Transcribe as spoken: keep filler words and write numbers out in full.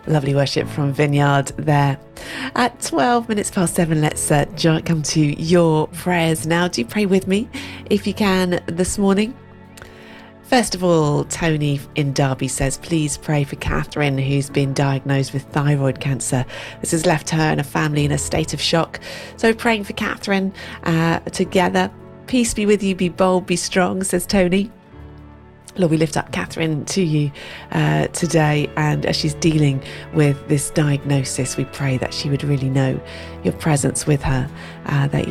Lovely worship from Vineyard there. At twelve minutes past seven, let's uh, come to your prayers now. Do pray with me if you can this morning. First of all, Tony in Derby says, please pray for Catherine, who's been diagnosed with thyroid cancer. This has left her and her family in a state of shock. So praying for Catherine uh, together. Peace be with you, be bold, be strong, says Tony. Lord, we lift up Catherine to you uh, today, and as she's dealing with this diagnosis, we pray that she would really know your presence with her, uh, that